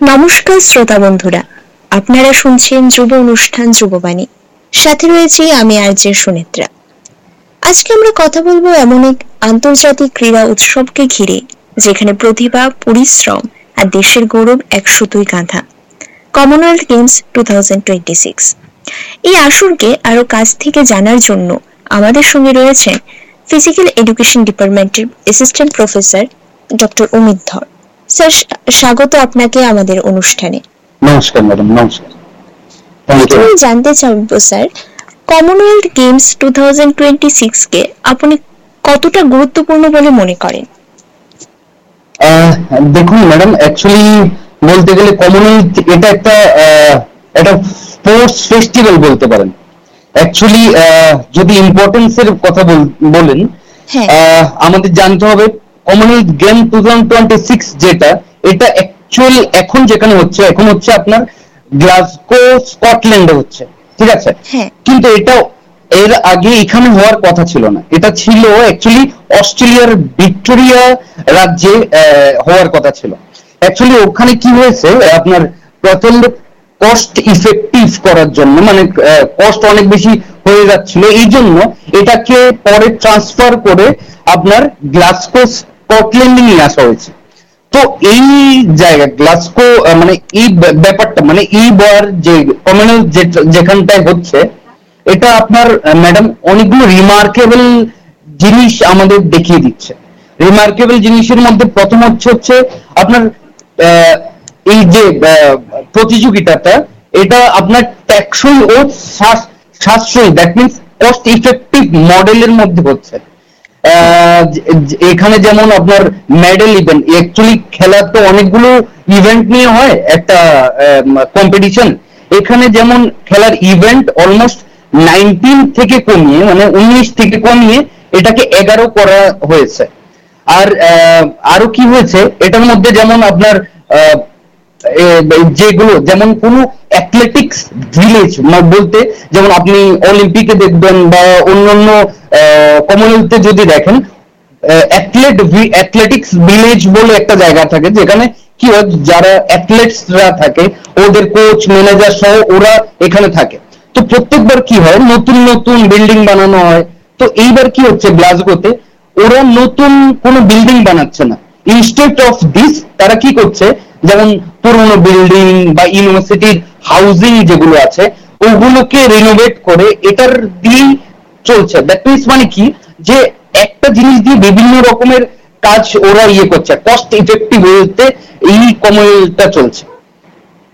নমস্কার শ্রোতা বন্ধুরা, আপনারা শুনছেন যুব অনুষ্ঠান যুববাণী। সাথে রয়েছি আমি আরজে সুনেত্রা। আজকে আমরা কথা বলবো এমন এক আন্তর্জাতিক ক্রীড়া উৎসবকে ঘিরে, যেখানে প্রতিভা, পরিশ্রম আর দেশের গৌরব এক সুতোয় গাঁথা, কমনওয়েলথ গেমস 2026। এই আসরকে আরো কাছ থেকে জানার জন্য আমাদের সঙ্গে রয়েছেন ফিজিক্যাল এডুকেশন ডিপার্টমেন্টের অ্যাসিস্ট্যান্ট প্রফেসর ডক্টর অমিত ধর। স্যার, স্বাগত আপনাকে আমাদের অনুষ্ঠানে। নমস্কার ম্যাডাম। নমস্কার। প্রথমে জানতে চাইবো স্যার, কমনওয়েলথ গেমস 2026 কে আপনি কতটা গুরুত্বপূর্ণ বলে মনে করেন? দেখুন ম্যাডাম, অ্যাকচুয়ালি বলতে গেলে কমনওয়েলথ এটা একটা স্পোর্টস ফেস্টিভ্যাল বলতে পারেন। অ্যাকচুয়ালি যদি ইম্পর্টেন্স এর কথা বলেন, আমাদের জানতে হবে কমনওয়েলথ গেম 2026 যেটা, এটা অ্যাকচুয়ালি এখন যেখানে হচ্ছে, এখন হচ্ছে আপনার গ্লাসগো স্কটল্যান্ডে হচ্ছে, ঠিক আছে? কিন্তু এটা এর আগে এখানে হওয়ার কথা ছিল না, এটা ছিল অ্যাকচুয়ালি অস্ট্রেলিয়ার ভিক্টোরিয়া রাজ্যে হওয়ার কথা ছিল। অ্যাকচুয়ালি ওখানে কি হয়েছে, আপনার প্রচন্ড কস্ট ইফেক্টিভ করার জন্য, মানে কস্ট অনেক বেশি হয়ে যাচ্ছিল, এই জন্য এটাকে পরে ট্রান্সফার করে আপনার গ্লাসগো স্কটল্যান্ডে নিয়ে আসা হয়েছে। তো এই জায়গা গ্লাসগো, মানে এই ব্যাপারটা, মানে এইবার যে কমনওয়েলথ যেখানটায় হচ্ছে, এটা আপনার ম্যাডাম অনেকগুলো রিমার্কেবল জিনিস আমাদের দেখিয়ে দিচ্ছে। রিমার্কেবল জিনিসের মধ্যে প্রথম হচ্ছে আপনার এই যে প্রতিযোগিতাটা, এটা আপনার টেকসই ও সাশ্রয়ী, দ্যাট মিনস কস্ট ইফেক্টিভ মডেলের মধ্যে হচ্ছে। এখানে যেমন আপনার মেডেল ইভেন্ট, অ্যাকচুয়ালি খেলা তো অনেকগুলো ইভেন্ট নিয়ে হয় একটা কম্পিটিশন। এখানে যেমন খেলার ইভেন্ট অলমোস্ট 19 থেকে কমিয়ে, মানে 19 থেকে কমিয়ে এটাকে 11 করা হয়েছে। আর আরো কি হয়েছে এটার মধ্যে, যেমন আপনার যেগুলো, যেমন কোনো অ্যাথলেটিক্স ভিলেজ বলতে, যেমন আপনি অলিম্পিকে দেখবেন বা অন্যান্য কমনওয়েলথে যদি দেখেন, অ্যাথলেটিক্স ভিলেজ বলে একটা জায়গা থাকে, যেখানে কি হয়, যারা অ্যাথলেটসরা থাকে, ওদের কোচ ম্যানেজার সহ ওরা এখানে থাকে। তো প্রত্যেকবার কি হয়, নতুন নতুন বিল্ডিং বানানো হয়। তো এইবার কি হচ্ছে, গ্লাসগোতে ওরা নতুন কোনো বিল্ডিং বানাচ্ছে না, ইনস্টেড অফ দিস তারা কি করছে, যেমন পুরোনো বিল্ডিং বা ইউনিভার্সিটির হাউজিং যেগুলো আছে, ওগুলোকে রিনোভেট করে এটার দিয়েই চলছে। দ্যাট মিনস মানে কি, যে একটা জিনিস দিয়ে বিভিন্ন রকমের কাজ ওরা করছে, কস্ট ইফেক্টিভ হতে এই কমনওয়েলথটা চলছে।